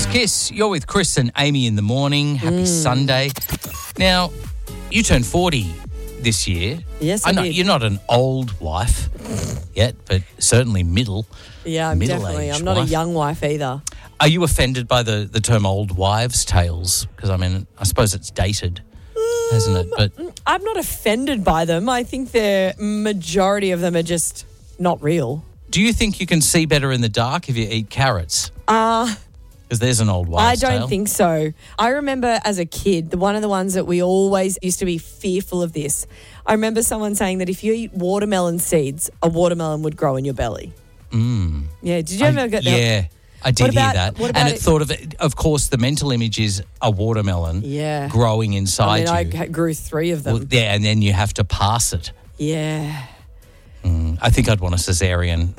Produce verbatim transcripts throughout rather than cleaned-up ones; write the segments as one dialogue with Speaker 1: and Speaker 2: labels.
Speaker 1: Kiss. You're with Chris and Amy in the morning. Happy
Speaker 2: Mm.
Speaker 1: Sunday. Now, you turned forty this year.
Speaker 2: Yes, I
Speaker 1: know
Speaker 2: did.
Speaker 1: you're not an old wife yet, but certainly middle.
Speaker 2: Yeah, I'm definitely.
Speaker 1: middle-aged
Speaker 2: I'm not
Speaker 1: wife.
Speaker 2: a young wife either.
Speaker 1: Are you offended by the, the term old wives' tales? Because, I mean, I suppose it's dated, hasn't it? But
Speaker 2: I'm not offended by them. I think the majority of them are just not real.
Speaker 1: do you think you can see better in the dark if you eat carrots?
Speaker 2: Uh,
Speaker 1: Because there's an old
Speaker 2: I
Speaker 1: wives'
Speaker 2: don't
Speaker 1: tale.
Speaker 2: think so. I remember as a kid, the one of the ones that we always used to be fearful of this. I remember someone saying that if you eat watermelon seeds, a watermelon would grow in your belly.
Speaker 1: Mm.
Speaker 2: Yeah, did you
Speaker 1: I-
Speaker 2: ever get that?
Speaker 1: Yeah, I did
Speaker 2: What about-
Speaker 1: hear that.
Speaker 2: what about
Speaker 1: and it
Speaker 2: it-
Speaker 1: thought of it, of course, the mental image is a watermelon
Speaker 2: Yeah.
Speaker 1: growing
Speaker 2: I
Speaker 1: inside
Speaker 2: mean, I
Speaker 1: you.
Speaker 2: g- grew three of them.
Speaker 1: Well, yeah, and then you have to pass it.
Speaker 2: yeah.
Speaker 1: Mm, I think I'd want a cesarean.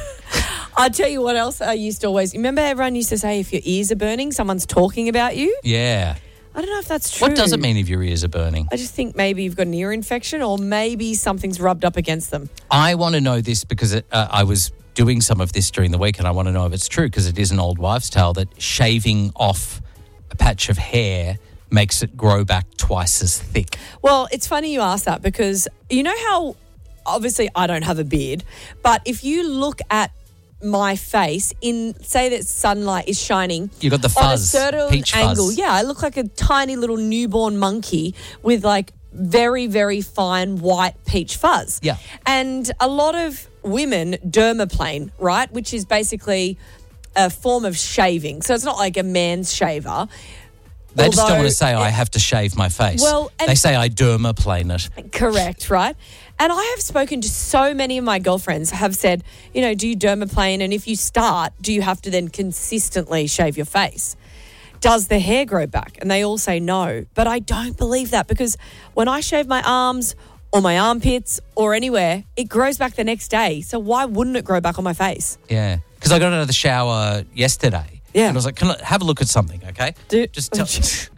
Speaker 2: I'll tell you what else I used to always... Remember everyone used to say if your ears are burning, someone's talking about you?
Speaker 1: Yeah.
Speaker 2: I don't know if that's true.
Speaker 1: What does it mean if your ears are burning?
Speaker 2: I just think maybe you've got an ear infection or maybe something's rubbed up against them.
Speaker 1: I want to know this because it, uh, I was doing some of this during the week and I want to know if it's true because it is an old wives' tale that shaving off a patch of hair makes it grow back twice as thick.
Speaker 2: Well, it's funny you ask that because you know how obviously I don't have a beard, but if you look at my face in, say that sunlight is shining
Speaker 1: You got the
Speaker 2: on a
Speaker 1: fuzz,
Speaker 2: certain
Speaker 1: peach
Speaker 2: angle.
Speaker 1: fuzz.
Speaker 2: Yeah, I look like a tiny little newborn monkey with like very, very fine white peach fuzz.
Speaker 1: Yeah.
Speaker 2: And a lot of women dermaplane, right, which is basically a form of shaving. So it's not like a man's shaver.
Speaker 1: They just don't
Speaker 2: Although-
Speaker 1: want to say, I have to shave my face.
Speaker 2: Well, and-
Speaker 1: they say I dermaplane it.
Speaker 2: Correct, right? And I have spoken to so many of my girlfriends have said, you know, do you dermaplane? And if you start, do you have to then consistently shave your face? Does the hair grow back? And they all say no. But I don't believe that because when I shave my arms or my armpits or anywhere, it grows back the next day. So why wouldn't it grow back on my face?
Speaker 1: Yeah. Because I got out of the shower yesterday.
Speaker 2: Yeah.
Speaker 1: And I was like, can I have a look at something, okay?
Speaker 2: Do-
Speaker 1: just tell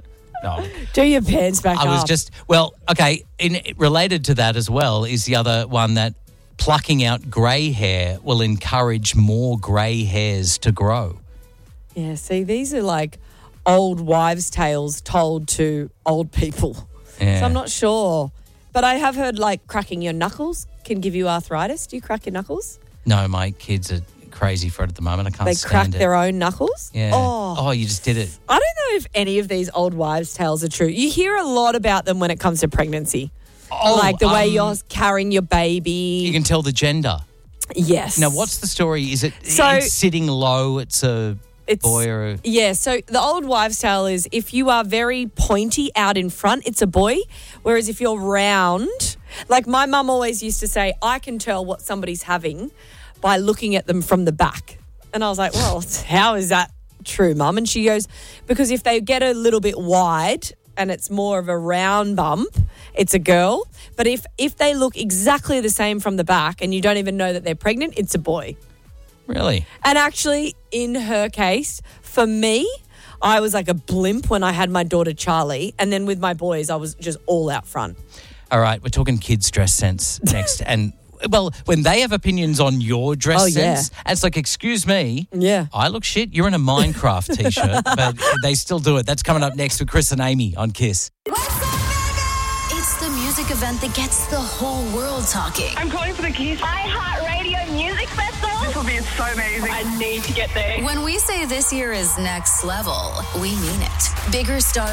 Speaker 1: No.
Speaker 2: Do your pants back
Speaker 1: I was
Speaker 2: up.
Speaker 1: just, well, okay, in, related to that as well is the other one that plucking out grey hair will encourage more grey hairs to grow.
Speaker 2: Yeah, see, these are like old wives' tales told to old people.
Speaker 1: Yeah.
Speaker 2: So I'm not sure. But I have heard like cracking your knuckles can give you arthritis. Do you crack your knuckles?
Speaker 1: No, my kids are crazy for it at the moment. I can't
Speaker 2: They
Speaker 1: stand
Speaker 2: crack
Speaker 1: it.
Speaker 2: their own knuckles?
Speaker 1: Yeah.
Speaker 2: Oh.
Speaker 1: oh, you just did it.
Speaker 2: I don't know if any of these old wives' tales are true. You hear a lot about them when it comes to pregnancy.
Speaker 1: Oh,
Speaker 2: like the way
Speaker 1: um,
Speaker 2: you're carrying your baby.
Speaker 1: You can tell the gender.
Speaker 2: Yes.
Speaker 1: Now, what's the story? Is it
Speaker 2: So-
Speaker 1: it's sitting low? It's a
Speaker 2: It's,
Speaker 1: boy or a...
Speaker 2: Yeah, so the old wives' tale is if you are very pointy out in front, it's a boy. Whereas if you're round, like my mum always used to say, I can tell what somebody's having by looking at them from the back. And I was like, well, how is that true, Mum? And she goes, because if they get a little bit wide and it's more of a round bump, it's a girl. But if, if they look exactly the same from the back and you don't even know that they're pregnant, it's a boy.
Speaker 1: Really?
Speaker 2: And actually, in her case, for me, I was like a blimp when I had my daughter Charlie. And then with my boys, I was just all out front.
Speaker 1: All right, we're talking kids' dress sense next. And, well, when they have opinions on your dress
Speaker 2: Oh, yeah.
Speaker 1: sense, and it's like, excuse me,
Speaker 2: Yeah.
Speaker 1: I look shit. You're in a Minecraft T-shirt, but they still do it. That's coming up next with Chris and Amy on Kiss.
Speaker 3: It's the music event that gets the whole world talking.
Speaker 4: I'm calling for the Kiss
Speaker 5: iHeartRadio Music Festival.
Speaker 4: This will be so amazing.
Speaker 5: I need to get there.
Speaker 3: When we say this year is next level, we mean it. Bigger stars.